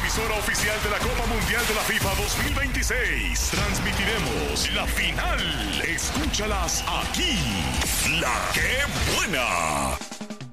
emisora oficial de la Copa Mundial de la FIFA 2026. Transmitiremos la final. Escúchalas aquí. La que buena.